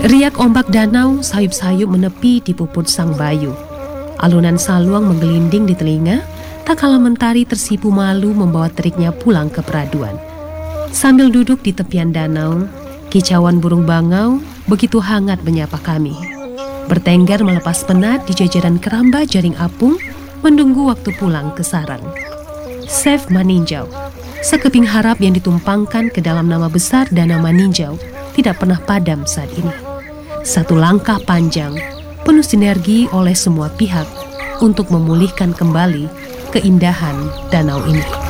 Riak ombak danau sayup-sayup menepi di puput sang bayu. Alunan saluang menggelinding di telinga, tak kala mentari tersipu malu membawa teriknya pulang ke peraduan. Sambil duduk di tepian danau, kicauan burung bangau begitu hangat menyapa kami. Bertengger melepas penat di jajaran keramba jaring apung, menunggu waktu pulang ke sarang. Sef Maninjau, sekeping harap yang ditumpangkan ke dalam nama besar Danau Maninjau tidak pernah padam saat ini. Satu langkah panjang, penuh sinergi oleh semua pihak untuk memulihkan kembali keindahan danau ini.